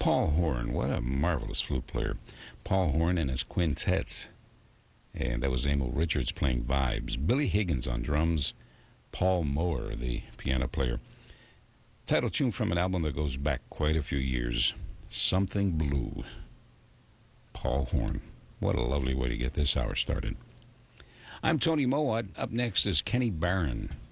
Paul Horn, what a marvelous flute player. Paul Horn and his quintets. And that was Emil Richards playing vibes. Billy Higgins on drums. Paul Moore, the piano player. Title tune from an album that goes back quite a few years. Something Blue. Paul Horn. What a lovely way to get this hour started. I'm Tony Mowat. Up next is Kenny Barron.